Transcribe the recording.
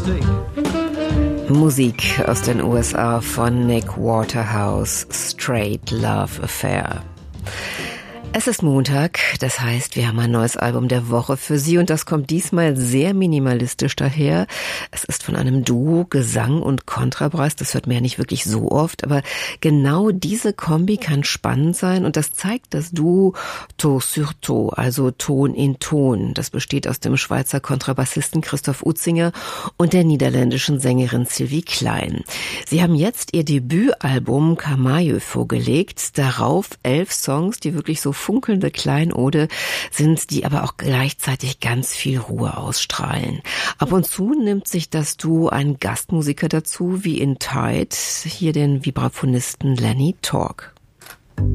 Musik aus den USA von Nick Waterhouse, Straight Love Affair. Es ist Montag, das heißt, wir haben ein neues Album der Woche für Sie und das kommt diesmal sehr minimalistisch daher. Es ist von einem Duo, Gesang und Kontrabass, das hört man ja nicht wirklich so oft, aber genau diese Kombi kann spannend sein und das zeigt das Duo Taux sur Taux, also Ton in Ton. Das besteht aus dem Schweizer Kontrabassisten Christoph Utzinger und der niederländischen Sängerin Sylvie Klein. Sie haben jetzt ihr Debütalbum Camaïeu vorgelegt, darauf 11 Songs, die wirklich so funkelnde Kleinode sind, die aber auch gleichzeitig ganz viel Ruhe ausstrahlen. Ab und zu nimmt sich das Duo einen Gastmusiker dazu, wie in Tide, hier den Vibraphonisten Lenny Tork.